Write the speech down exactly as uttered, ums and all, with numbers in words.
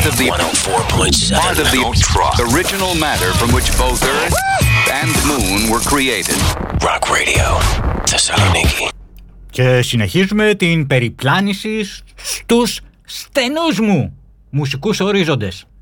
of the part of the original matter from which both Earth and Moon were created. Rock Radio, Θεσσαλονίκη. Και συνεχίζουμε την περιπλάνηση στους στενούς μου μουσικούς ορίζοντες.